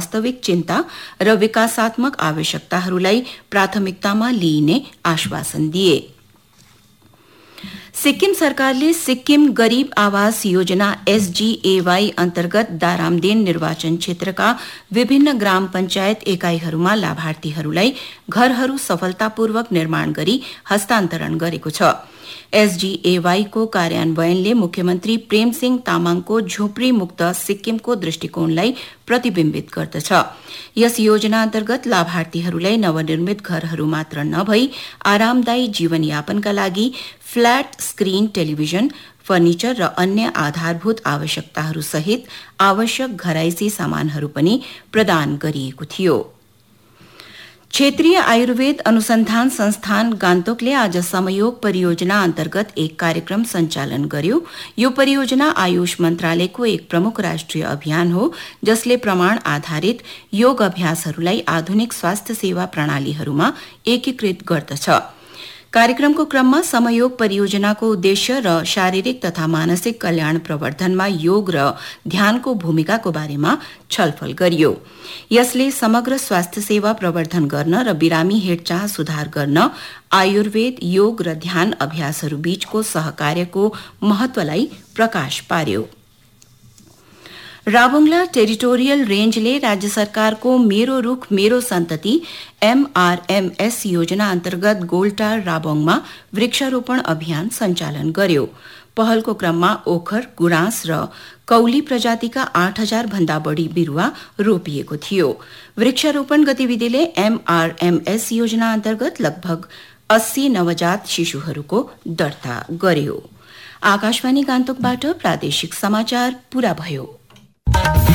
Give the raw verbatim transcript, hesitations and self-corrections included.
वास्तविक चिन्ता र विकासात्मक आवश्यकताहरूलाई प्राथमिकतामा लिइने आश्वासन दिए। सिक्किम सरकारले सिक्किम गरीब आवास योजना एसजीएवाई अन्तर्गत दारामदेन निर्वाचन क्षेत्रका विभिन्न ग्राम पञ्चायत एकाइहरूमा लाभार्थीहरूलाई घरहरू सफलतापूर्वक निर्माण गरी हस्तान्तरण गरेको छ। एसजीएवाई को कार्यान्वयनले मुख्यमन्त्री प्रेमसिंह तामाङको झोपडी मुक्त सिक्किमको दृष्टिकोणलाई प्रतिबिम्बित गर्दछ। यस योजना अन्तर्गत लाभार्थीहरूलाई नवनिर्मित घरहरू मात्र नभई आरामदायी जीवनयापनका लागि फ्ल्याट स्क्रिन टेलिभिजन, फर्निचर र अन्य आधारभूत आवश्यकताहरू सहित आवश्यक घराइसी सामानहरू पनि प्रदान गरिएको थियो। क्षेत्रीय आयुर्वेद अनुसन्धान संस्थान गान्तोकले आज समयोग परियोजना अन्तर्गत एक कार्यक्रम सञ्चालन गर्यो। यो परियोजना आयुष मन्त्रालयको एक प्रमुख राष्ट्रिय अभियान हो जसले प्रमाण आधारित योग अभ्यासहरूलाई आधुनिक स्वास्थ्य सेवा प्रणालीहरूमा एकीकृत गर्दछ। कार्यक्रमको क्रममा समयोग परियोजनाको उद्देश्य र शारीरिक तथा मानसिक कल्याण प्रवर्धनमा योग र ध्यानको भूमिकाको बारेमा छलफल गरियो। यसले समग्र स्वास्थ्य सेवा प्रवर्धन गर्न र बिरामी हेरचाह सुधार गर्न आयुर्वेद, योग र ध्यान अभ्यासहरू बीचको सहकार्यको महत्वलाई प्रकाश पार्यो। राबुङ्ला टेरिटोरियल रेन्जले राज्य सरकारको मेरो रुख मेरो सन्तति एमआरएमएस योजना अन्तर्गत गोल्टार राबोङमा वृक्षारोपण अभियान सञ्चालन गर्यो। पहलको क्रममा ओखर, गुराँस र कौली प्रजातिका आठ हजार भन्दा बढ़ी बिरूवा रोपिएको थियो। वृक्षारोपण गतिविधिले एमआरएमएस योजना अन्तर्गत लगभग अस्सी नवजात शिशुहरूको दर्ता गर्यो। आकाशवाणी गान्तोकबाट प्रादेशिक समाचार पूरा भयो।